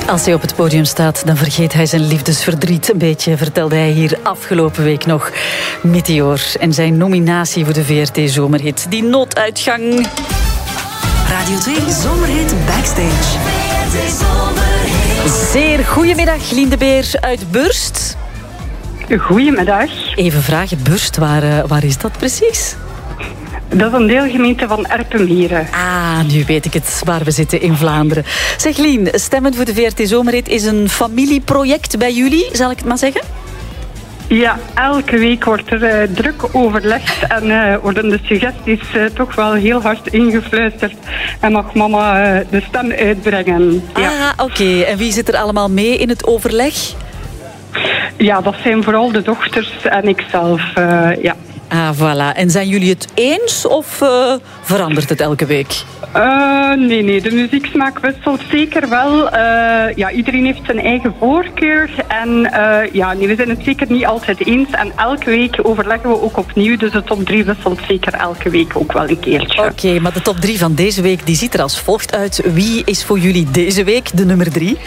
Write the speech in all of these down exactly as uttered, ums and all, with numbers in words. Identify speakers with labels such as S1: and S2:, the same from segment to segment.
S1: Als hij op het podium staat, dan vergeet hij zijn liefdesverdriet een beetje, vertelde hij hier afgelopen week nog. Meteor en zijn nominatie voor de V R T Zomerhit. Die nooduitgang.
S2: Radio twee Zomerhit Backstage.
S1: Zeer goedemiddag, Lien de Beer uit Burst.
S3: Goedemiddag.
S1: Even vragen, Burst, waar, waar is dat precies?
S3: Dat is een deelgemeente van Erpenmeren.
S1: Ah, nu weet ik het, waar we zitten in Vlaanderen. Zeg Lien, Stemmen voor de V R T Zomerhit is een familieproject bij jullie, zal ik het maar zeggen?
S3: Ja, elke week wordt er uh, druk overlegd en uh, worden de suggesties uh, toch wel heel hard ingefluisterd. En mag mama uh, de stem uitbrengen. Ja.
S1: Ah, oké. Okay. En wie zit er allemaal mee in het overleg?
S3: Ja, dat zijn vooral de dochters en ikzelf, uh, ja.
S1: Ah, voilà. En zijn jullie het eens of uh, verandert het elke week?
S3: Uh, nee, nee. De muzieksmaak wisselt zeker wel. Uh, ja, iedereen heeft zijn eigen voorkeur. En uh, ja, nee, we zijn het zeker niet altijd eens. En elke week overleggen we ook opnieuw. Dus de top drie wisselt zeker elke week ook wel een keertje.
S1: Oké, okay, maar de top drie van deze week die ziet er als volgt uit. Wie is voor jullie deze week de nummer drie?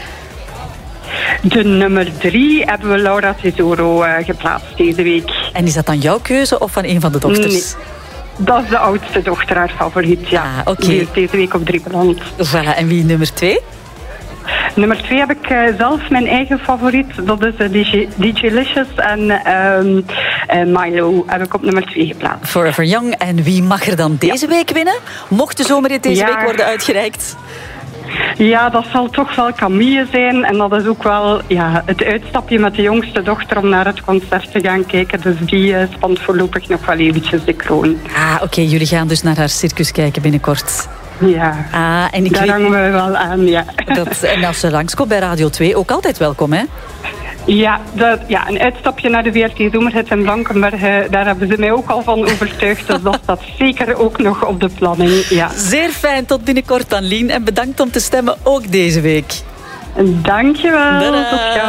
S3: De nummer drie hebben we Laura Tesoro uh, geplaatst deze week.
S1: En is dat dan jouw keuze of van een van de dochters?
S3: Nee. Dat is de oudste dochter, haar favoriet, ja.
S1: Ah, oké.
S3: Die is deze week op drie beland.
S1: Voilà, en wie nummer twee?
S3: Nummer twee heb ik uh, zelf mijn eigen favoriet. Dat is uh, D J Licious en um, uh, Milo heb ik op nummer twee geplaatst.
S1: Forever Young. En wie mag er dan deze ja. week winnen? Mocht de Zomerhit deze
S3: ja.
S1: week worden uitgereikt?
S3: Ja, dat zal toch wel Camille zijn. En dat is ook wel ja, het uitstapje met de jongste dochter om naar het concert te gaan kijken. Dus die uh, spant voorlopig nog wel eventjes de kroon.
S1: Ah, oké. Okay. Jullie gaan dus naar haar circus kijken binnenkort.
S3: Ja,
S1: ah, en ik
S3: daar
S1: weet...
S3: hangen we wel aan, ja.
S1: Dat, en als ze langskomt bij Radio twee, ook altijd welkom, hè?
S3: Ja, dat, ja, een uitstapje naar de V R T Zomerhit in Blankenberge, daar hebben ze mij ook al van overtuigd. Dus dat staat zeker ook nog op de planning, ja.
S1: Zeer fijn, tot binnenkort dan, Lien. En bedankt om te stemmen, ook deze week.
S3: Dankjewel, tot gauw.